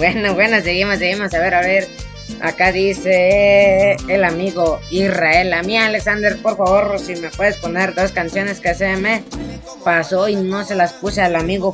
Bueno, seguimos. A ver. Acá dice el amigo Israel. A mí, Alexander, por favor, si me puedes poner dos canciones que se me pasó y no se las puse al amigo